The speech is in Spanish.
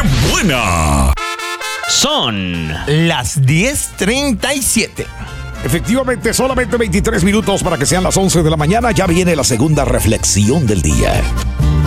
Nochebuena. Son las 10:37. Efectivamente, solamente 23 minutos para que sean las 11 de la mañana. Ya viene la segunda reflexión del día.